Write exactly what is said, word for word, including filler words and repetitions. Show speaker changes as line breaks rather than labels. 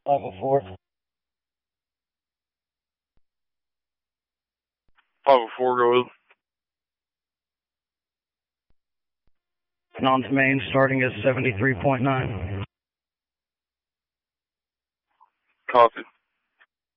five oh four.
five oh four, go ahead.
On to main, starting at seventy-three point nine.
Copy.